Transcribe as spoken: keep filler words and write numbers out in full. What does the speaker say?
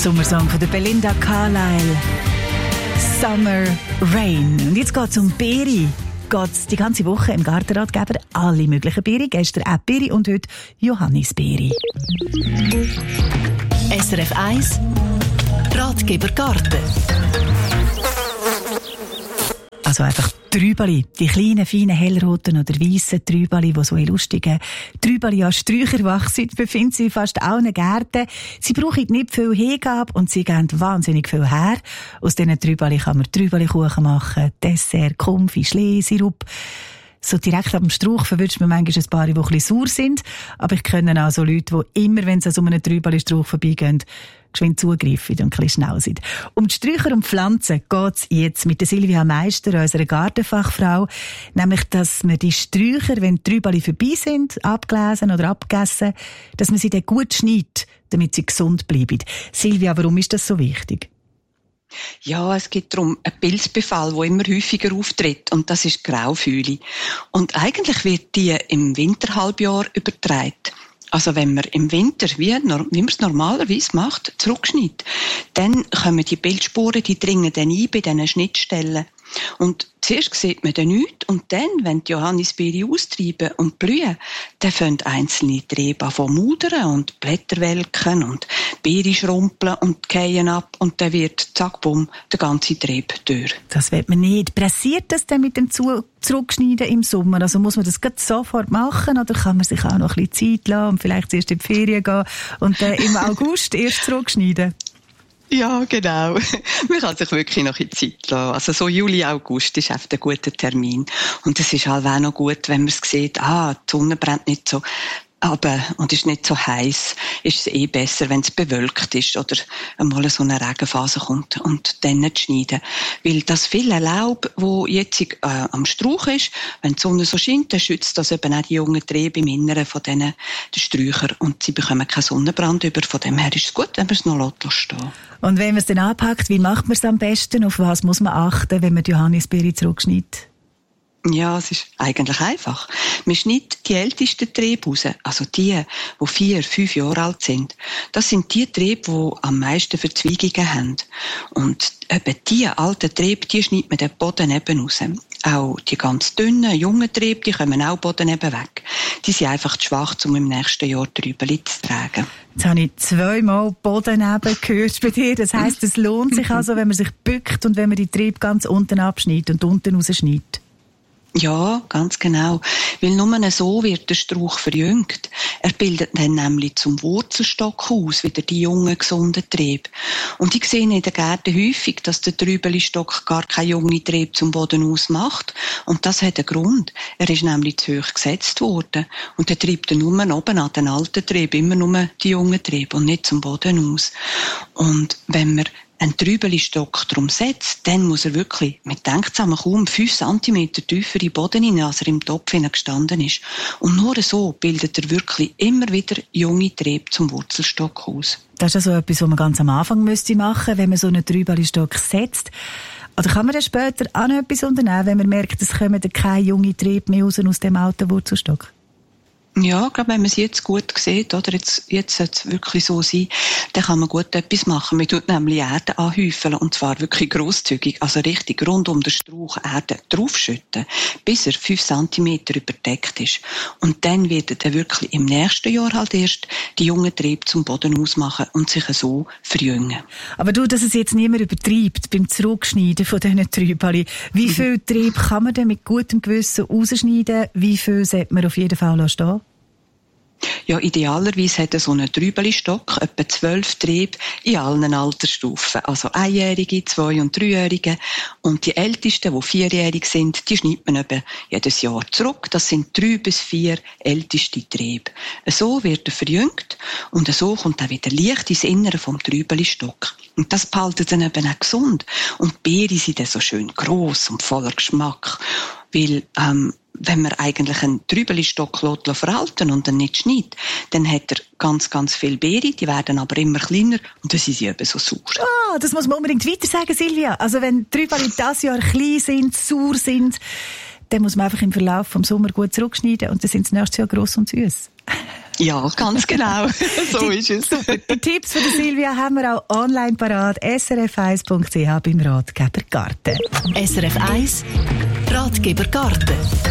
Sommersong von der Belinda Carlisle. Summer Rain. Und jetzt geht es um Beere. Geht's die ganze Woche im Gartenratgeber alle möglichen Beere. Gestern auch Beere und heute Johannisbeere. S R F eins Ratgeber Garten. Also einfach Trübeli, die kleinen, feinen, hellroten oder weissen Trübeli, die so in lustigen Trübeli als Sträucher wachsen, befinden sich in fast allen Gärten. Sie brauchen nicht viel Hingabe und sie geben wahnsinnig viel her. Aus diesen Trübeli kann man Trübelikuchen machen, Dessert, Konfi, Schlee, Sirup. So direkt ab dem Strauch verwünscht man manchmal ein paar, die ein bisschen sauer sind. Aber ich kenne auch so Leute, die immer, wenn sie an so einem Trübeli-Strauch vorbeigehen, geschwind zugreifen und ein bisschen schnell sind. Um die Sträucher und Pflanzen geht es jetzt mit der Silvia Meister, unserer Gartenfachfrau. Nämlich, dass man die Sträucher, wenn die Trübeli vorbei sind, abgelesen oder abgegessen, dass man sie dann gut schneidet, damit sie gesund bleiben. Silvia, warum ist das so wichtig? Ja, es geht darum, einen Pilzbefall, der immer häufiger auftritt, und das ist die Graufühle. Und eigentlich wird die im Winterhalbjahr übertragen. Also wenn man im Winter, wie, wie man es normalerweise macht, zurückschneidet, dann kommen die Pilzsporen, die dringen dann ein bei diesen Schnittstellen. Und zuerst sieht man dann nichts, und dann, wenn die Johannisbeere austreiben und blühen, dann fangen einzelne Triebe an zu mudern und Blätter welken und Beere schrumpeln und fallen ab, und dann wird, zack, bumm, der ganze Trieb durch. Das will man nicht. Pressiert das dann mit dem Zu- Zurückschneiden im Sommer? Also muss man das gerade sofort machen, oder kann man sich auch noch ein bisschen Zeit lassen und vielleicht erst in die Ferien gehen und dann im August erst zurückschneiden? Ja, genau. Man kann sich wirklich noch in die Zeit lassen. Also so Juli, August ist einfach ein guter Termin. Und es ist halt auch noch gut, wenn man es sieht, ah, die Sonne brennt nicht so aber und ist nicht so heiß, ist es eh besser, wenn es bewölkt ist oder einmal so eine Regenphase kommt und dann nicht schneiden. Weil das viele Laub, das jetzt äh, am Strauch ist, wenn die Sonne so scheint, dann schützt das eben auch die jungen Triebe im Inneren von diesen Sträuchern und sie bekommen keinen Sonnenbrand über. Von dem her ist es gut, wenn man es noch stehen lässt. Und wenn man es dann anpackt, wie macht man es am besten? Auf was muss man achten, wenn man die Johannisbeere zurückschneidet? Ja, es ist eigentlich einfach. Man schneidet die ältesten Triebe raus, also die, die vier, fünf Jahre alt sind. Das sind die Triebe, die am meisten Verzweigungen haben. Und eben die alten Triebe, die schneidet man den Boden eben raus. Auch die ganz dünnen, jungen Triebe, die kommen auch Boden eben weg. Die sind einfach zu schwach, um im nächsten Jahr Trübeli zu tragen. Jetzt habe ich zweimal Boden eben gehört bei dir. Das heisst, es lohnt sich also, wenn man sich bückt und wenn man die Triebe ganz unten abschneidet und unten rausschneidet. Ja, ganz genau. Weil nur so wird der Strauch verjüngt. Er bildet dann nämlich zum Wurzelstock aus, wieder die jungen, gesunden Triebe. Und ich sehe in den Gärten häufig, dass der Trübelistock gar keine junge Triebe zum Boden aus macht. Und das hat einen Grund. Er ist nämlich zu hoch gesetzt worden. Und der treibt dann nur oben an den alten Trieb, immer nur die jungen Triebe und nicht zum Boden aus. Und wenn man einen Trübelistock drum setzt, dann muss er wirklich, man denkt zusammen, kaum fünf Zentimeter tiefer in den Boden hinein, als er im Topf gestanden ist. Und nur so bildet er wirklich immer wieder junge Triebe zum Wurzelstock aus. Das ist also etwas, was man ganz am Anfang müsste machen, wenn man so einen Trübelistock setzt. Oder kann man dann später auch noch etwas unternehmen, wenn man merkt, es kommen keine junge Triebe mehr raus aus dem alten Wurzelstock? Ja, ich glaube, wenn man es jetzt gut sieht, oder jetzt, jetzt sollte es wirklich so sein, dann kann man gut etwas machen. Man tut nämlich Erde anhäufeln, und zwar wirklich grosszügig, also richtig rund um den Strauch Erde draufschütten, bis er fünf Zentimeter überdeckt ist. Und dann wird er wirklich im nächsten Jahr halt erst die jungen Triebe zum Boden ausmachen und sich so verjüngen. Aber du, dass es jetzt niemand übertreibt beim Zurückschneiden von diesen Trübeli. Wie viel Triebe kann man denn mit gutem Gewissen rausschneiden? Wie viel sollte man auf jeden Fall stehen? Ja, idealerweise hat er so einen Trübelistock etwa zwölf Triebe in allen Altersstufen. Also Einjährige, Zwei- und Dreijährige. Und die Ältesten, die vierjährig sind, die schneidet man eben jedes Jahr zurück. Das sind drei bis vier älteste Triebe. So wird er verjüngt und so kommt auch wieder Licht ins Innere vom Trübelistock. Und das behalten dann eben auch gesund. Und die Beeren sind dann so schön gross und voller Geschmack. Weil, ähm, wenn man eigentlich einen Trübelistock verhalten und dann nicht schneidet, dann hat er ganz, ganz viele Beeren, die werden aber immer kleiner und dann sind sie eben so sauer. Ah, das muss man unbedingt weiter sagen, Silvia. Also wenn Trübeli dieses Jahr klein sind, sauer sind, dann muss man einfach im Verlauf vom Sommer gut zurückschneiden und dann sind sie nächstes Jahr gross und süß. Ja, ganz genau. So die, ist es. Super. Die Tipps von der Silvia haben wir auch online parat. S R F eins Punkt C H beim Ratgeber Garten. S R F eins Ratgeber Garten.